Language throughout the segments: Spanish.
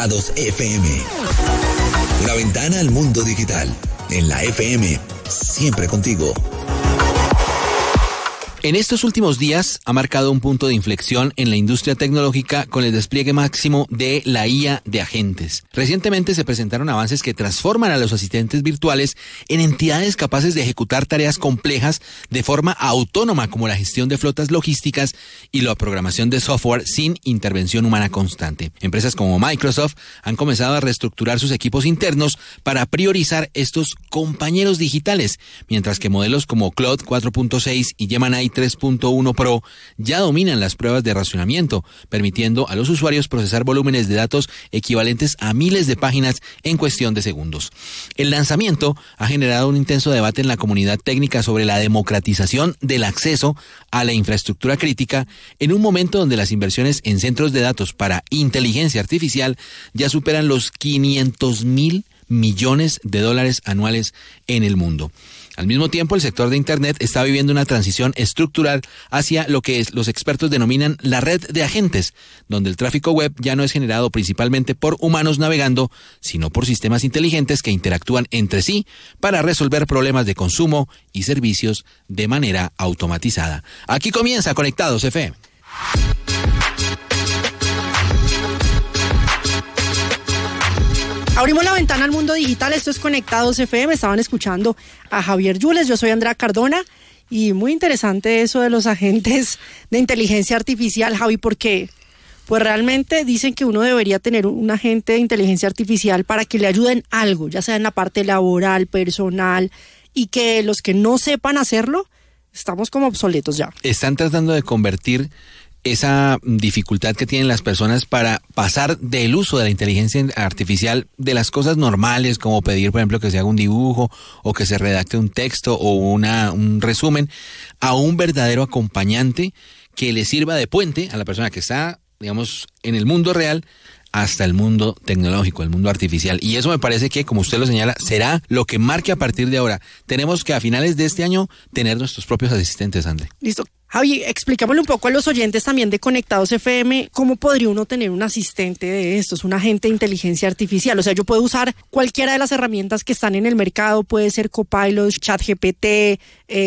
Conectados FM. Una ventana al mundo digital. En la FM, siempre contigo. En estos últimos días ha marcado un punto de inflexión en la industria tecnológica con el despliegue máximo de la IA de agentes. Recientemente se presentaron avances que transforman a los asistentes virtuales en entidades capaces de ejecutar tareas complejas de forma autónoma, como la gestión de flotas logísticas y la programación de software sin intervención humana constante. Empresas como Microsoft han comenzado a reestructurar sus equipos internos para priorizar estos compañeros digitales, mientras que modelos como Claude 4.6 y Gemini 3.1 Pro ya dominan las pruebas de racionamiento, permitiendo a los usuarios procesar volúmenes de datos equivalentes a miles de páginas en cuestión de segundos. El lanzamiento ha generado un intenso debate en la comunidad técnica sobre la democratización del acceso a la infraestructura crítica en un momento donde las inversiones en centros de datos para inteligencia artificial ya superan los 500.000 millones de dólares anuales en el mundo. Al mismo tiempo, el sector de Internet está viviendo una transición estructural hacia lo que los expertos denominan la red de agentes, donde el tráfico web ya no es generado principalmente por humanos navegando, sino por sistemas inteligentes que interactúan entre sí para resolver problemas de consumo y servicios de manera automatizada. Aquí comienza Conectados FM. Abrimos la ventana al mundo digital, esto es Conectados FM, estaban escuchando a Javier Yules, yo soy Andrea Cardona y muy interesante eso de los agentes de inteligencia artificial, Javi, porque pues realmente dicen que uno debería tener un agente de inteligencia artificial para que le ayuden algo, ya sea en la parte laboral, personal, y que los que no sepan hacerlo, estamos como obsoletos ya. Están tratando de convertir esa dificultad que tienen las personas para pasar del uso de la inteligencia artificial de las cosas normales, como pedir, por ejemplo, que se haga un dibujo o que se redacte un texto o un resumen, a un verdadero acompañante que le sirva de puente a la persona que está, digamos, en el mundo real hasta el mundo tecnológico, el mundo artificial. Y eso me parece que, como usted lo señala, será lo que marque a partir de ahora. Tenemos que a finales de este año tener nuestros propios asistentes, André. Listo. Javi, explicámosle un poco a los oyentes también de Conectados FM, ¿cómo podría uno tener un asistente de estos, un agente de inteligencia artificial? O sea, yo puedo usar cualquiera de las herramientas que están en el mercado, puede ser Copilot, ChatGPT,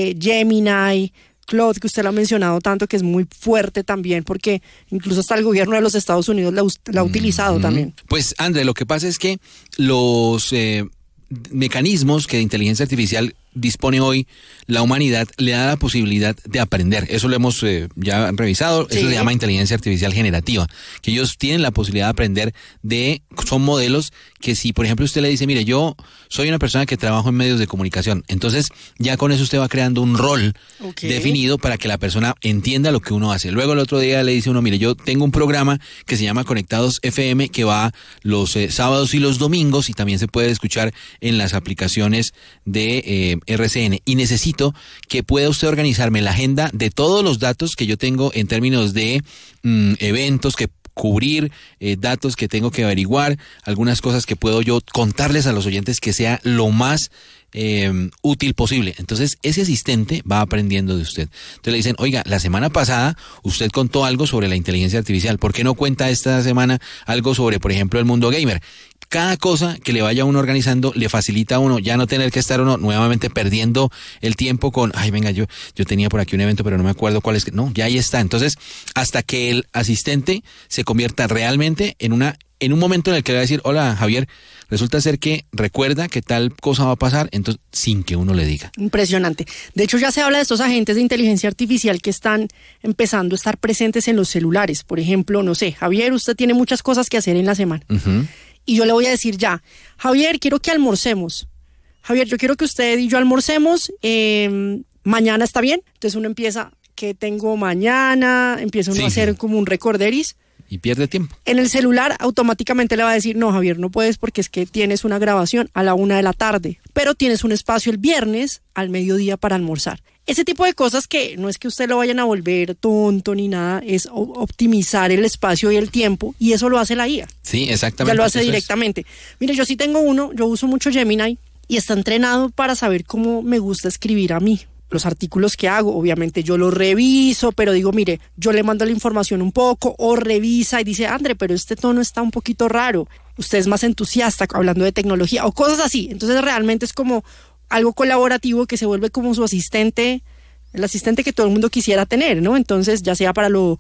Gemini, Claude, que usted lo ha mencionado tanto, que es muy fuerte también, porque incluso hasta el gobierno de los Estados Unidos la ha utilizado también. Pues, André, lo que pasa es que los mecanismos que de inteligencia artificial dispone hoy la humanidad le da la posibilidad de aprender. Eso lo hemos ya revisado. Eso se llama inteligencia artificial generativa, que ellos tienen la posibilidad de aprender son modelos que si, por ejemplo, usted le dice, mire, yo soy una persona que trabajo en medios de comunicación, entonces ya con eso usted va creando un rol definido para que la persona entienda lo que uno hace. Luego el otro día le dice uno, mire, yo tengo un programa que se llama Conectados FM, que va los sábados y los domingos y también se puede escuchar en las aplicaciones de RCN, y necesito que pueda usted organizarme la agenda de todos los datos que yo tengo en términos de eventos que cubrir, datos que tengo que averiguar, algunas cosas que puedo yo contarles a los oyentes que sea lo más útil posible. Entonces ese asistente va aprendiendo de usted. Entonces le dicen, oiga, la semana pasada usted contó algo sobre la inteligencia artificial, ¿por qué no cuenta esta semana algo sobre, por ejemplo, el mundo gamer? Cada cosa que le vaya uno organizando le facilita a uno ya no tener que estar uno nuevamente perdiendo el tiempo con, ay, venga, yo tenía por aquí un evento, pero no me acuerdo cuál es. No, ya ahí está. Entonces, hasta que el asistente se convierta realmente en un momento en el que le va a decir, hola, Javier, resulta ser que recuerda que tal cosa va a pasar, entonces, sin que uno le diga. Impresionante. De hecho, ya se habla de estos agentes de inteligencia artificial que están empezando a estar presentes en los celulares. Por ejemplo, no sé, Javier, usted tiene muchas cosas que hacer en la semana. Y yo le voy a decir ya, Javier, quiero que almorcemos. Javier, yo quiero que usted y yo almorcemos. Mañana, ¿está bien? Entonces uno empieza, ¿qué tengo mañana? Empieza uno a hacer como un recorderis. Y pierde tiempo. En el celular automáticamente le va a decir, no, Javier, no puedes porque es que tienes una grabación a la 1:00 p.m, pero tienes un espacio el viernes al mediodía para almorzar. Ese tipo de cosas que no es que usted lo vayan a volver tonto ni nada, es optimizar el espacio y el tiempo, y eso lo hace la IA. Sí, exactamente. Ya lo hace directamente. Mire, yo uso mucho Gemini y está entrenado para saber cómo me gusta escribir a mí. los artículos que hago, obviamente yo los reviso, pero digo, mire, yo le mando la información un poco, o revisa y dice, André, pero este tono está un poquito raro, usted es más entusiasta hablando de tecnología, o cosas así. Entonces realmente es como algo colaborativo que se vuelve como su asistente, el asistente que todo el mundo quisiera tener, ¿no? Entonces, ya sea para lo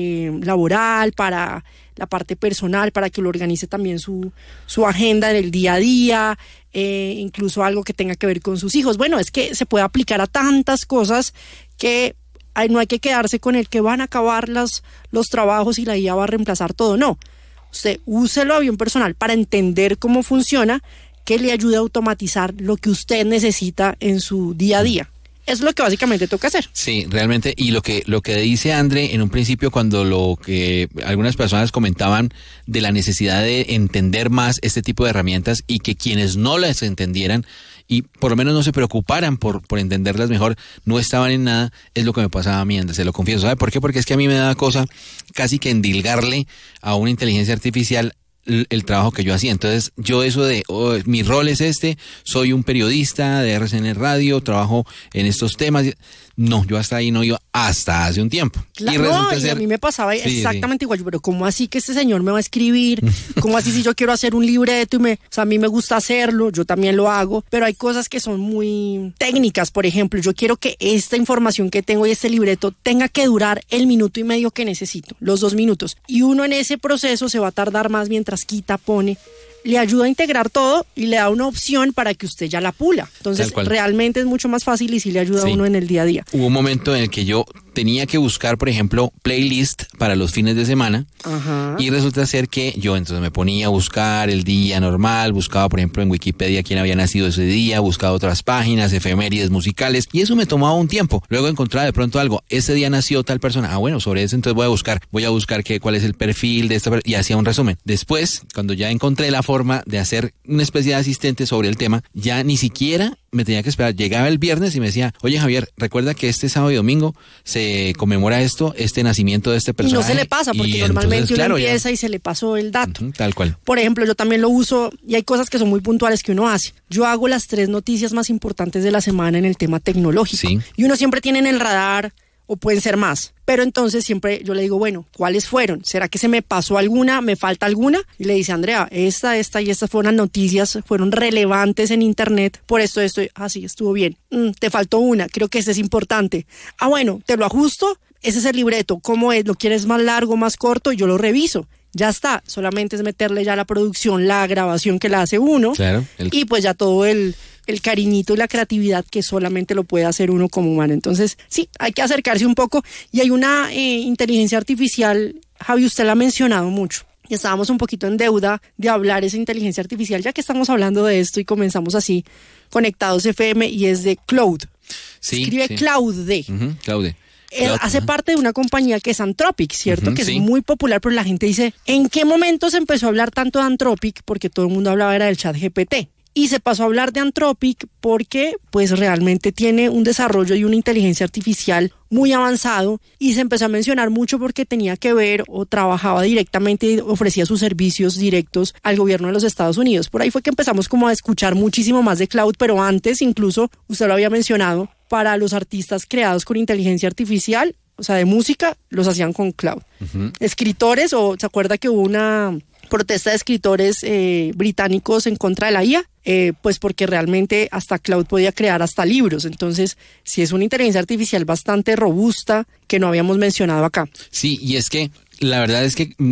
laboral, para la parte personal, para que lo organice también su agenda en el día a día, incluso algo que tenga que ver con sus hijos. Bueno, es que se puede aplicar a tantas cosas que no hay que quedarse con el que van a acabar los trabajos y la IA va a reemplazar todo. No, usted úselo a bien personal para entender cómo funciona, que le ayude a automatizar lo que usted necesita en su día a día. Es lo que básicamente toca hacer. Sí, realmente, y lo que dice André en un principio, cuando lo que algunas personas comentaban de la necesidad de entender más este tipo de herramientas y que quienes no las entendieran y por lo menos no se preocuparan por entenderlas mejor, no estaban en nada, es lo que me pasaba a mí, André, se lo confieso. ¿Sabe por qué? Porque es que a mí me da cosa casi que endilgarle a una inteligencia artificial el trabajo que yo hacía. Entonces yo eso de mi rol es soy un periodista de RCN Radio, trabajo en estos temas. No, yo hasta ahí no iba hasta hace un tiempo. Claro, y a mí me pasaba exactamente igual, pero ¿cómo así que este señor me va a escribir? ¿Cómo así si yo quiero hacer un libreto o sea, a mí me gusta hacerlo, yo también lo hago, pero hay cosas que son muy técnicas? Por ejemplo, yo quiero que esta información que tengo y este libreto tenga que durar el 1.5 minutos que necesito, los 2 minutos. Y uno en ese proceso se va a tardar más mientras quita, pone. Le ayuda a integrar todo y le da una opción para que usted ya la pula. Entonces, realmente es mucho más fácil y sí le ayuda a uno en el día a día. Hubo un momento en el que yo tenía que buscar, por ejemplo, playlist para los fines de semana. Ajá. Y resulta ser que yo entonces me ponía a buscar el día normal, buscaba, por ejemplo, en Wikipedia quién había nacido ese día, buscaba otras páginas, efemérides musicales, y eso me tomaba un tiempo. Luego encontraba de pronto algo, ese día nació tal persona, bueno, sobre eso entonces voy a buscar cuál es el perfil de esta persona, y hacía un resumen. Después, cuando ya encontré la forma de hacer una especie de asistente sobre el tema, ya ni siquiera me tenía que esperar. Llegaba el viernes y me decía, oye Javier, recuerda que este sábado y domingo se conmemora este nacimiento de este personaje. Y no se le pasa, porque normalmente uno empieza y se le pasó el dato. Tal cual. Por ejemplo, yo también lo uso y hay cosas que son muy puntuales que uno hace. Yo hago las 3 noticias más importantes de la semana en el tema tecnológico. Sí. Y uno siempre tiene en el radar, o pueden ser más. Pero entonces siempre yo le digo, bueno, ¿cuáles fueron? ¿Será que se me pasó alguna? ¿Me falta alguna? Y le dice, Andrea, esta y estas fueron noticias, fueron relevantes en internet, por esto, sí, estuvo bien. Te faltó una, creo que este es importante. Bueno, te lo ajusto, ese es el libreto, ¿cómo es? ¿Lo quieres más largo, más corto? Yo lo reviso. Ya está, solamente es meterle ya la producción, la grabación que la hace uno, claro, y pues ya todo el cariñito y la creatividad que solamente lo puede hacer uno como humano. Entonces, sí, hay que acercarse un poco, y hay una inteligencia artificial, Javi, usted la ha mencionado mucho, y estábamos un poquito en deuda de hablar esa inteligencia artificial, ya que estamos hablando de esto y comenzamos así, Conectados FM, y es de Claude. Sí, escribe sí. Claude. Claude. Hace parte de una compañía que es Anthropic, ¿cierto? Que es muy popular, pero la gente dice, ¿en qué momento se empezó a hablar tanto de Anthropic? Porque todo el mundo hablaba era del ChatGPT. Y se pasó a hablar de Anthropic porque pues realmente tiene un desarrollo y una inteligencia artificial muy avanzado, y se empezó a mencionar mucho porque tenía que ver o trabajaba directamente y ofrecía sus servicios directos al gobierno de los Estados Unidos. Por ahí fue que empezamos como a escuchar muchísimo más de Cloud, pero antes incluso, usted lo había mencionado, para los artistas creados con inteligencia artificial, o sea, de música, los hacían con Cloud. Escritores, o ¿se acuerda que hubo una protesta de escritores británicos en contra de la IA? Pues porque realmente hasta Cloud podía crear hasta libros. Entonces, sí es una inteligencia artificial bastante robusta que no habíamos mencionado acá. Sí, y es que la verdad es que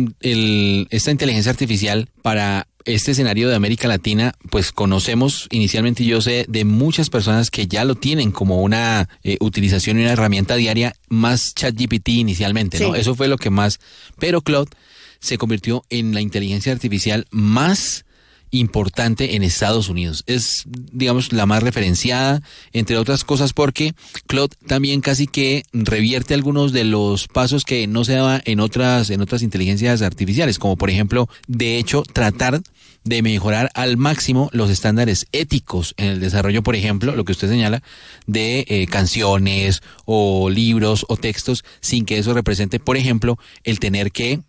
esta inteligencia artificial para este escenario de América Latina, pues conocemos inicialmente, yo sé de muchas personas que ya lo tienen como una utilización y una herramienta diaria, más ChatGPT inicialmente, ¿no? Sí. Eso fue lo que más, pero Claude se convirtió en la inteligencia artificial más importante en Estados Unidos. Es, digamos, la más referenciada, entre otras cosas, porque Claude también casi que revierte algunos de los pasos que no se daban en otras inteligencias artificiales, como por ejemplo, de hecho, tratar de mejorar al máximo los estándares éticos en el desarrollo, por ejemplo, lo que usted señala, de canciones o libros o textos, sin que eso represente, por ejemplo, el tener que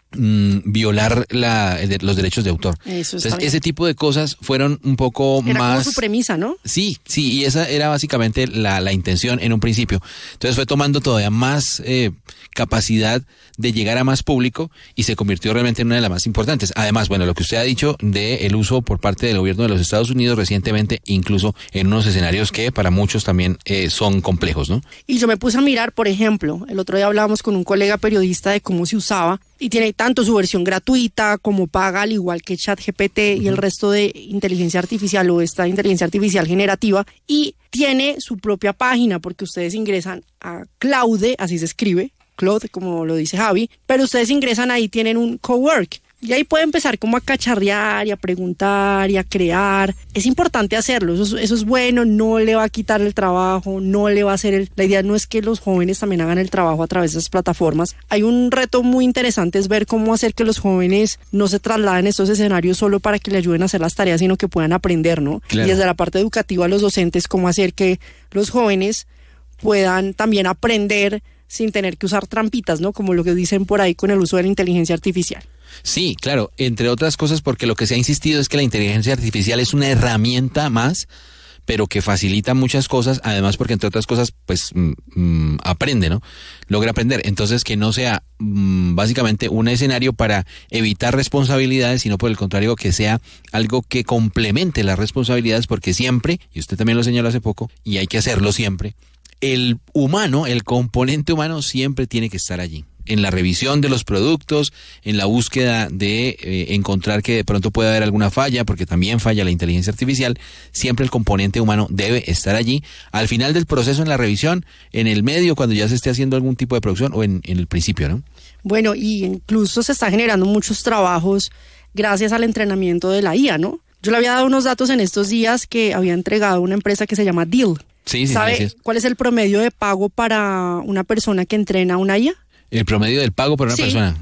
violar los derechos de autor. Eso Entonces, ese tipo de cosas fueron un poco era más... como su premisa, ¿no? Sí, y esa era básicamente la intención en un principio. Entonces fue tomando todavía más capacidad de llegar a más público y se convirtió realmente en una de las más importantes. Además, bueno, lo que usted ha dicho del uso por parte del gobierno de los Estados Unidos recientemente, incluso en unos escenarios que para muchos también son complejos, ¿no? Y yo me puse a mirar, por ejemplo, el otro día hablábamos con un colega periodista de cómo se usaba y tiene tanto su versión gratuita como paga, al igual que ChatGPT y el resto de inteligencia artificial o esta inteligencia artificial generativa, y tiene su propia página porque ustedes ingresan a Claude, así se escribe, Claude, como lo dice Javi, pero ustedes ingresan ahí, tienen un cowork. Y ahí puede empezar como a cacharrear y a preguntar y a crear. Es importante hacerlo, eso es bueno, no le va a quitar el trabajo, no le va a hacer La idea no es que los jóvenes también hagan el trabajo a través de esas plataformas. Hay un reto muy interesante, es ver cómo hacer que los jóvenes no se trasladen a estos escenarios solo para que le ayuden a hacer las tareas, sino que puedan aprender, ¿no? Claro. Y desde la parte educativa, los docentes, cómo hacer que los jóvenes puedan también aprender sin tener que usar trampitas, ¿no? Como lo que dicen por ahí con el uso de la inteligencia artificial. Sí, claro, entre otras cosas porque lo que se ha insistido es que la inteligencia artificial es una herramienta más, pero que facilita muchas cosas, además porque entre otras cosas, pues aprende, ¿no? Logra aprender. Entonces que no sea básicamente un escenario para evitar responsabilidades, sino por el contrario que sea algo que complemente las responsabilidades, porque siempre, y usted también lo señaló hace poco, y hay que hacerlo siempre, el humano, el componente humano siempre tiene que estar allí. En la revisión de los productos, en la búsqueda de encontrar que de pronto puede haber alguna falla, porque también falla la inteligencia artificial, siempre el componente humano debe estar allí. Al final del proceso, en la revisión, en el medio, cuando ya se esté haciendo algún tipo de producción, o en el principio, ¿no? Bueno, y incluso se está generando muchos trabajos gracias al entrenamiento de la IA, ¿no? Yo le había dado unos datos en estos días que había entregado una empresa que se llama Deal. Sí, ¿Sabe sí. cuál es el promedio de pago para una persona que entrena una IA? El promedio del pago por una persona.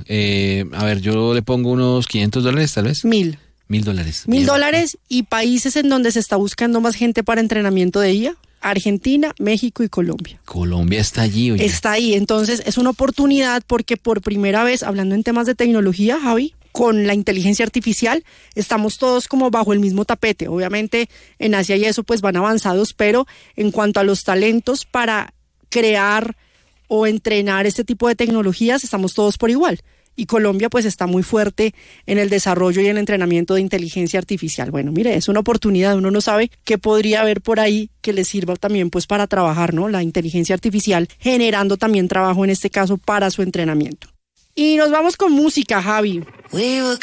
A ver, yo le pongo unos $500, tal vez. $1,000. $1,000. $1,000 y países en donde se está buscando más gente para entrenamiento de IA. Argentina, México y Colombia. Colombia está allí, oye. Está ahí, entonces es una oportunidad porque por primera vez, hablando en temas de tecnología, Javi, con la inteligencia artificial, estamos todos como bajo el mismo tapete. Obviamente en Asia y eso pues van avanzados, pero en cuanto a los talentos para crear o entrenar este tipo de tecnologías, estamos todos por igual. Y Colombia pues está muy fuerte en el desarrollo y el entrenamiento de inteligencia artificial. Bueno, mire, es una oportunidad, uno no sabe qué podría haber por ahí que le sirva también pues para trabajar, ¿no? La inteligencia artificial generando también trabajo en este caso para su entrenamiento. Y nos vamos con música, Javi. We were